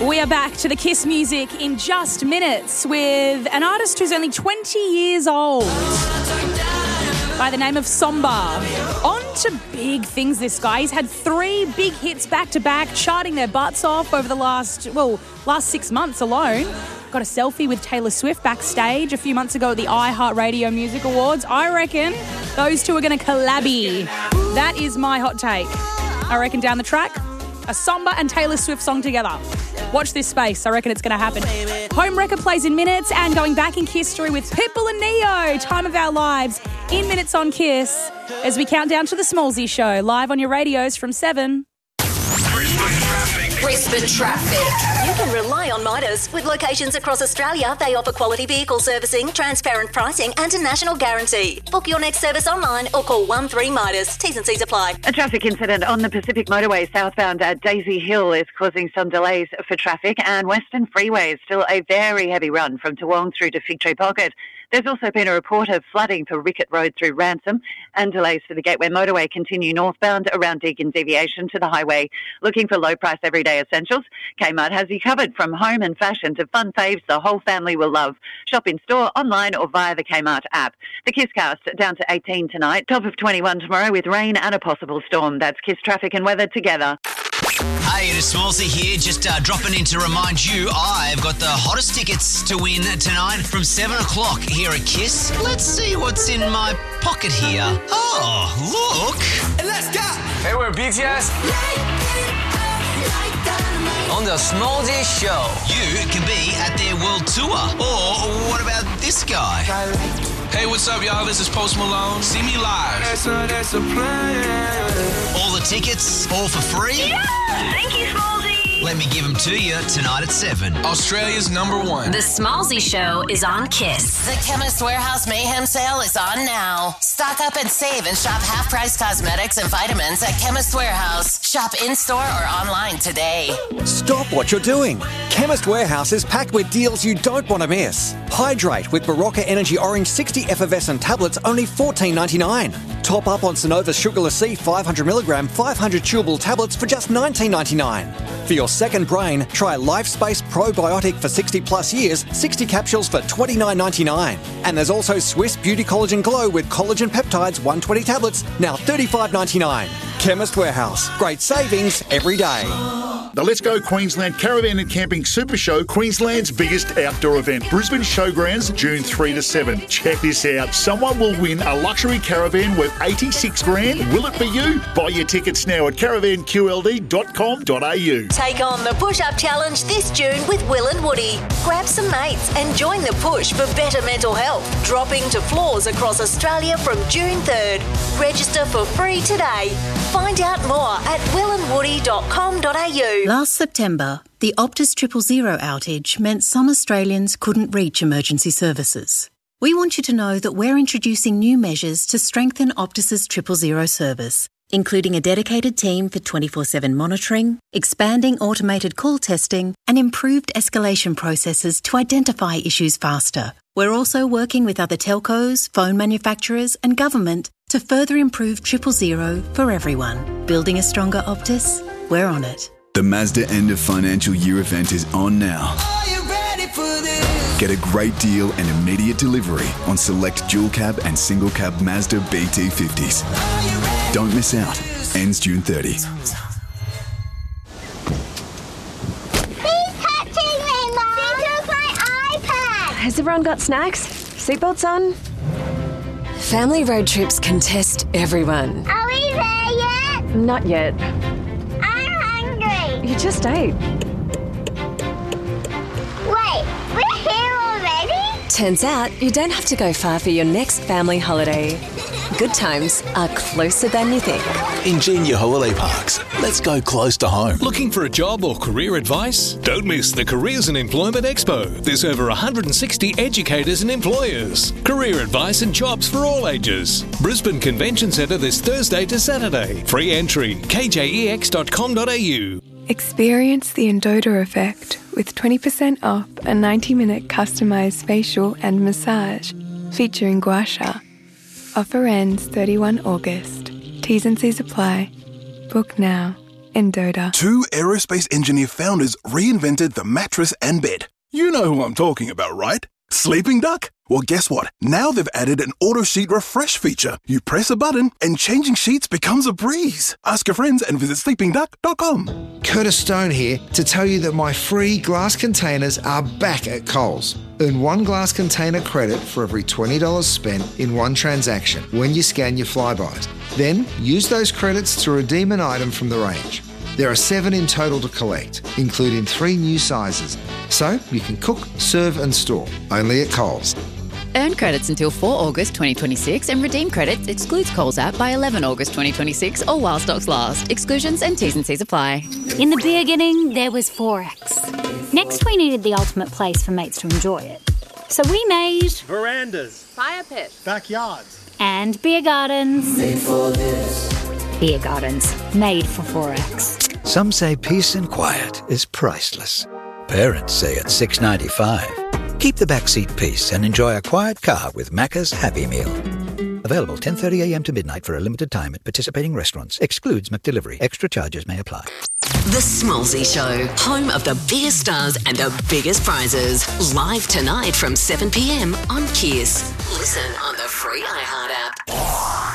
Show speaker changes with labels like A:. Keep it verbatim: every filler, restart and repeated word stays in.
A: We are back to the Kiss music in just minutes with an artist who's only twenty years old by the name of Somba. On to big things, this guy. He's had three big hits back-to-back, charting their butts off over the last, well, last six months alone. Got a selfie with Taylor Swift backstage a few months ago at the iHeartRadio Music Awards. I reckon those two are going to collabby. That is my hot take. I reckon down the track, a Somba and Taylor Swift song together. Watch this space. I reckon it's going to happen. Home Wrecker plays in minutes, and going back in Kiss history with Pitbull and Neo. Time of our lives in minutes on Kiss as we count down to the Smallsy Show, live on your radios from seven.
B: Brisbane Traffic. You can rely on Midas. With locations across Australia, they offer quality vehicle servicing, transparent pricing and a national guarantee. Book your next service online or call one three Midas. T's and C's apply.
C: A traffic incident on the Pacific Motorway southbound at Daisy Hill is causing some delays for traffic, and Western Freeway is still a very heavy run from Toowong through to Fig Tree Pocket. There's also been a report of flooding for Rickett Road through Ransom, and delays for the Gateway Motorway continue northbound around Deakin Deviation to the highway. Looking for low-price everyday essentials? Kmart has you covered, from home and fashion to fun faves the whole family will love. Shop in store, online or via the Kmart app. The Kisscast down to eighteen tonight, top of twenty-one tomorrow with rain and a possible storm. That's Kiss traffic and weather together.
D: Hey, it is Smallsy here, just uh, dropping in to remind you I've got the hottest tickets to win tonight from seven o'clock here at Kiss. Let's see what's in my pocket here. Oh, look.
E: Let's go. Hey, we're B T S. On the Smallsy Show.
D: You can be at their world tour. Or what about this guy?
F: Hey, what's up, y'all? This is Post Malone. See me live.
E: That's a, that's a plan.
D: All the tickets, all for free?
B: Yeah! Thank you, Smallsy.
D: Let me give them to you tonight at seven.
F: Australia's number one.
B: The Smallsy Show is on Kiss.
G: The Chemist Warehouse Mayhem Sale is on now. Stock up and save and shop half-price cosmetics and vitamins at Chemist Warehouse. Shop in-store or online today.
H: Stop what you're doing. Chemist Warehouse is packed with deals you don't want to miss. Hydrate with Barocca Energy Orange sixty effervescent tablets, only fourteen ninety-nine. Top up on Sonova Sugarless C five hundred milligram, five hundred chewable tablets for just nineteen ninety-nine. For your second brain, try LifeSpace Probiotic for sixty plus years, sixty capsules for twenty-nine ninety-nine. And there's also Swiss Beauty Collagen Glow with collagen peptides, one hundred twenty tablets, now thirty-five ninety-nine. Chemist Warehouse. Great savings every day.
I: The Let's Go Queensland Caravan and Camping Super Show, Queensland's biggest outdoor event. Brisbane Showgrounds, June third to seventh. Check this out. Someone will win a luxury caravan worth eighty-six grand. Will it be you? Buy your tickets now at caravan q l d dot com dot a u.
B: Take on the Push-Up Challenge this June with Will and Woody. Grab some mates and join the push for better mental health. Dropping to floors across Australia from June third. Register for free today. Find out more at will and woody dot com dot a u.
J: Last September, the Optus Triple Zero outage meant some Australians couldn't reach emergency services. We want you to know that we're introducing new measures to strengthen Optus's Triple Zero service, including a dedicated team for twenty-four seven monitoring, expanding automated call testing, and improved escalation processes to identify issues faster. We're also working with other telcos, phone manufacturers, and government to further improve Triple Zero for everyone. Building a stronger Optus? We're on it.
K: The Mazda End of Financial Year event is on now.
E: Are you ready for this?
K: Get a great deal and immediate delivery on select dual cab and single cab Mazda B T fifties. Don't miss out. Ends June thirtieth.
L: Has everyone got snacks? Seatbelts on? Family road trips can test everyone.
M: Are we there yet?
L: Not yet.
M: I'm hungry.
L: You just ate.
M: Wait, we're here already?
L: Turns out you don't have to go far for your next family holiday. Good times are closer than you think.
N: Ingenia Holiday Parks. Let's go close to home.
O: Looking for a job or career advice? Don't miss the Careers and Employment Expo. There's over one hundred sixty educators and employers. Career advice and jobs for all ages. Brisbane Convention Centre this Thursday to Saturday. Free entry. k j e x dot com dot a u.
P: Experience the Endota effect with twenty percent off a ninety minute customised facial and massage featuring gua sha. Offer ends thirty-first of August. T's and C's apply. Book now. Endota.
Q: Two aerospace engineer founders reinvented the mattress and bed. You know who I'm talking about, right? Sleeping Duck? Well, guess what? Now they've added an auto sheet refresh feature. You press a button and changing sheets becomes a breeze. Ask your friends and visit sleeping duck dot com.
R: Curtis Stone here to tell you that my free glass containers are back at Coles. Earn one glass container credit for every twenty dollars spent in one transaction when you scan your Flybys. Then use those credits to redeem an item from the range. There are seven in total to collect, including three new sizes. So you can cook, serve and store, only at Coles.
S: Earn credits until four August twenty twenty-six and redeem credits excludes Coles app by eleven August twenty twenty-six or while stocks last. Exclusions and T's and C's apply.
T: In the beginning, there was Forex. Next, we needed the ultimate place for mates to enjoy it. So we made...
U: verandas,
T: fire pits,
U: backyards,
T: and beer gardens.
U: Made for this.
T: Beer gardens, made for Forex.
V: Some say peace and quiet is priceless. Parents say it's six dollars ninety-five. Keep the backseat peace and enjoy a quiet car with Macca's Happy Meal. Available ten thirty a m to midnight for a limited time at participating restaurants. Excludes McDelivery. Extra charges may apply.
W: The Smallsy Show, home of the biggest stars and the biggest prizes. Live tonight from seven p m on Kiss. Listen on the free iHeart app.